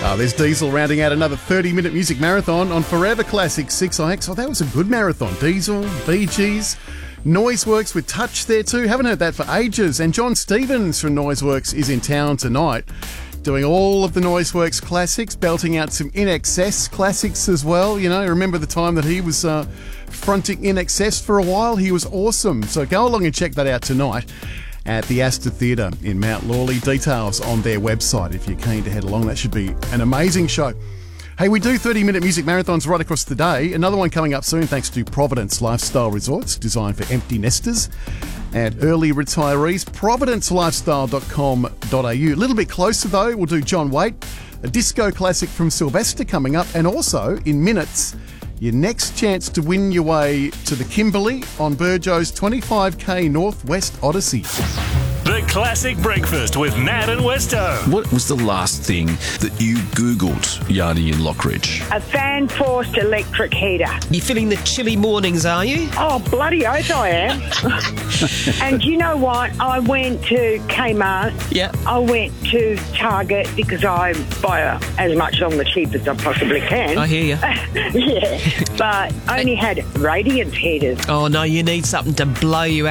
There's Diesel rounding out another 30-minute music marathon on Forever Classic 6IX. Oh, that was a good marathon. Diesel, Bee Gees, Noiseworks with Touch there too. Haven't heard that for ages. And John Stevens from Noiseworks is in town tonight, doing all of the Noiseworks classics, belting out some INXS classics as well. You know, remember the time that he was fronting INXS for a while? He was awesome. So go along and check that out tonight at the Astor Theatre in Mount Lawley. Details on their website if you're keen to head along. That should be an amazing show. Hey, we do 30-minute music marathons right across the day. Another one coming up soon thanks to Providence Lifestyle Resorts, designed for empty nesters and early retirees. providencelifestyle.com.au. A little bit closer though, we'll do John Waite, a disco classic from Sylvester coming up, and also in minutes, your next chance to win your way to the Kimberley on Burjo's 25k Northwest Odyssey. The Classic Breakfast with Nat and Westo. What was the last thing that you Googled, Yardy in Lockridge? A fan-forced electric heater. You're feeling the chilly mornings, are you? Oh, bloody oath I am. And you know what? I went to Kmart. Yeah. I went to Target because I buy as much on the cheap as I possibly can. I hear you. Yeah. But I only had radiant heaters. Oh, no, you need something to blow you